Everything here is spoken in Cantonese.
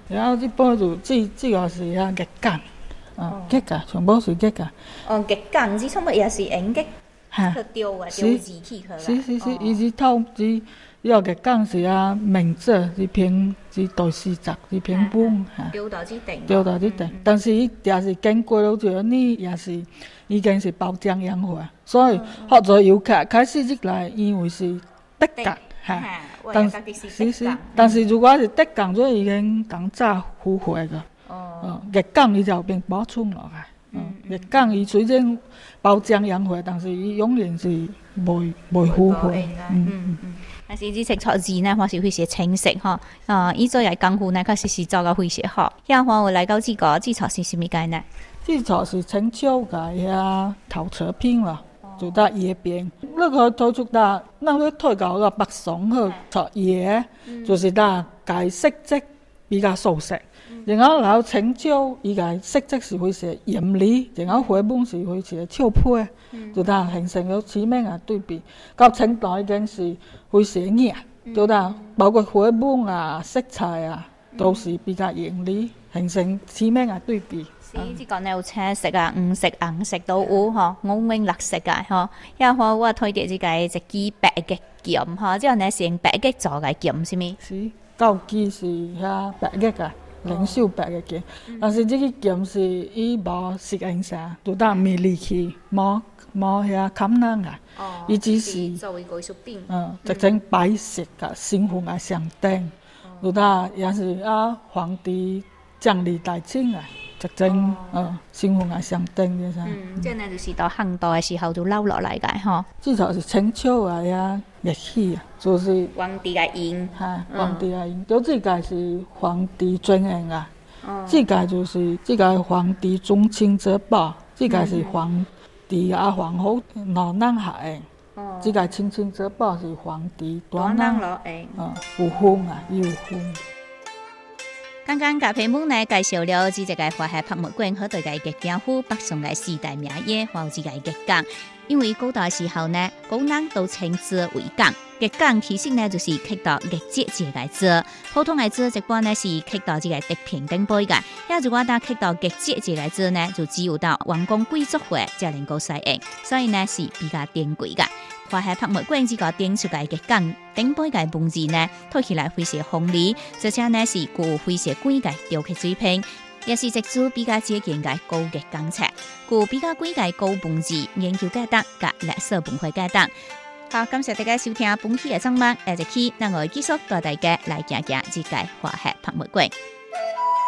然后这本就这个是遐月港，月港全部是月港。 月港之什么也是用月哈， 去钓字去去啦。 是，伊是透这要月港是明者是平是大四十是平本哈。 钓到这定。 钓到这定，但是伊也是经过了这呢，也是已经是包浆养化，所以好多游客开始入来，因为是德港哈。但是如果是德港，所以已经讲早付费个。月港伊就变补充落来。月港伊虽然包浆养化，但是伊永远是袂付费。 但是这食错字呢，或是会些清晰吼。伊做来功夫呢，确实是做个会些好。遐话我来到这个制作是什么解呢？ 制作是青椒个遐头车片啦。就到叶边，那个推出到那个推到个北宋去做叶，就是到解色泽比较熟悉。然後青椒伊個色澤是會是鹽裡，然後花本是會是俏配，就它形成咗似咩啊對比。到青代已經是會是硬，就它包括花本啊、色彩啊，都是比較鹽裡，形成似咩啊對比。 即個呢有青色啊、黃色、紅色都有吼，五顏六色嘅吼。遐話我推薦即個一支白嘅劍吼，即個呢是用白嘅做嘅劍，是咪？ 是，高機是遐白嘅㗎。靈秀白嘅劍，但是這個劍是伊無適應啥，就當未離去，冇遐冚人啊，伊只是作為藝術品， 直情白色嘅新紅啊上頂，就當也是皇帝降臨大清啊，直情新紅啊上頂嘅啥。 即係呢就是到漢代嘅時候就留落嚟嘅吼。 至少是清朝啊呀熱氣啊。就是皇帝嘅印， 皇帝嘅印，就这个是皇帝尊人啊。这个就是这个皇帝中清之宝，这个是皇帝皇后老人下印。这个清之宝是皇帝大人落印。有风啊，有风。 刚刚甲屏幕呢介绍了这个华夏博物馆和对个月景府北宋嘅四大名业，还有这个月港。因为古代时候呢，古人都称之为港。月港其实呢就是刻到月节这个字，普通的字一般呢是刻到这个地平顶杯嘅。要如果打刻到月节这个字呢，就只有到王公贵族会才能够使用，所以呢是比较珍贵嘅。华夏博物馆这个顶出嘅月港顶杯嘅文字呢，睇起来非常锋利，而且呢是具有非常贵嘅雕刻水平。也是一组比较接近嘅高级工程，具比较贵嘅高文字研究价值甲历史文化价值。好，感謝大家收聽本期嘅節目，下一期我會繼續帶大家來行行這個華夏博物館。